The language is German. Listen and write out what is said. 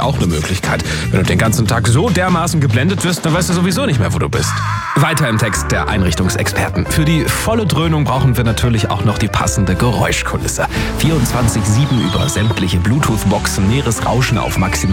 auch eine Möglichkeit. Wenn du den ganzen Tag so dermaßen geblendet wirst, dann weißt du sowieso nicht mehr, wo du bist. Weiter im Text der Einrichtungsexperten. Für die volle Dröhnung brauchen wir natürlich auch noch die passende Geräuschkulisse. 24/7 über sämtliche Bluetooth-Boxen, Meeresrauschen auf maximal